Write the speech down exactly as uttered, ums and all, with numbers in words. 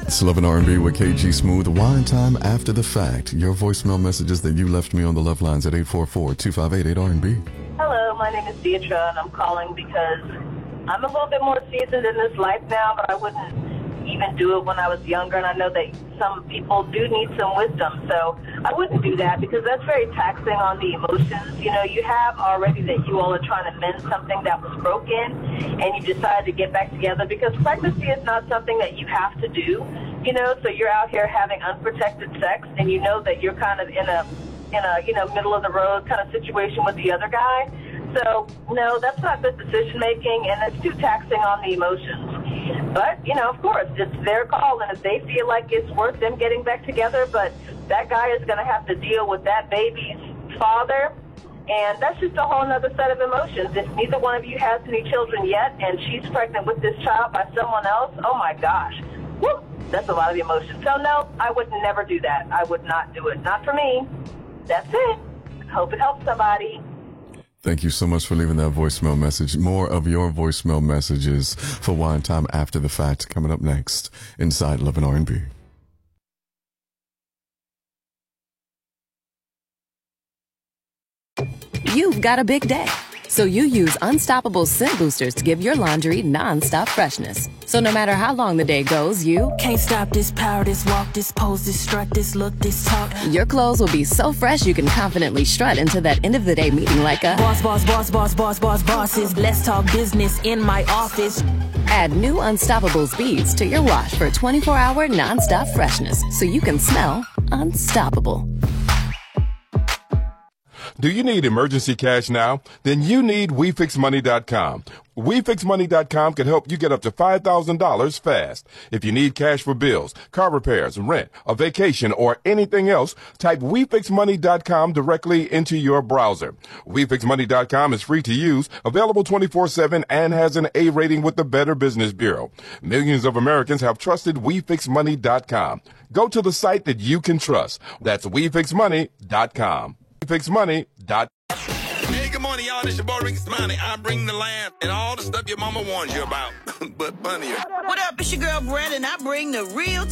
It's Love and R and B with K G Smooth. Wine time after the fact. Your voicemail messages that you left me on the love lines at eight four four, two five eight, eight R and B. Hello, my name is Deidre, and I'm calling because I'm a little bit more seasoned in this life now, but I wouldn't even do it when I was younger, and I know that some people do need some wisdom, so I wouldn't do that because that's very taxing on the emotions. You know, you have already that you all are trying to mend something that was broken, and you decided to get back together because pregnancy is not something that you have to do, you know, so you're out here having unprotected sex, and you know that you're kind of in a, in a, you know, middle of the road kind of situation with the other guy. So, no, that's not good decision-making, and it's too taxing on the emotions. But, you know, of course, it's their call, and if they feel like it's worth them getting back together, but that guy is going to have to deal with that baby's father, and that's just a whole other set of emotions. If neither one of you has any children yet, and she's pregnant with this child by someone else, oh, my gosh. Woo, that's a lot of emotions. So, no, I would never do that. I would not do it. Not for me. That's it. Hope it helps somebody. Thank you so much for leaving that voicemail message. More of your voicemail messages for Wine Time After the Fact coming up next inside Love and R and B. You've got a big day, so you use Unstoppable Scent Boosters to give your laundry non-stop freshness. So no matter how long the day goes, you can't stop this power, this walk, this pose, this strut, this look, this talk. Your clothes will be so fresh you can confidently strut into that end of the day meeting like a boss, boss, boss, boss, boss, boss, bosses. Let's talk business in my office. Add new Unstoppables beads to your wash for twenty-four hour non-stop freshness so you can smell unstoppable. Do you need emergency cash now? Then you need We Fix Money dot com. We Fix Money dot com can help you get up to five thousand dollars fast. If you need cash for bills, car repairs, rent, a vacation, or anything else, type We Fix Money dot com directly into your browser. We Fix Money dot com is free to use, available twenty-four seven, and has an A rating with the Better Business Bureau. Millions of Americans have trusted We Fix Money dot com. Go to the site that you can trust. That's We Fix Money dot com. We Fix Money dot com. Hey, good morning, y'all. This your boy Ricky Smiley. I bring the lamb and all the stuff your mama warns you about, but funnier. What up? It's your girl Brandon. I bring the real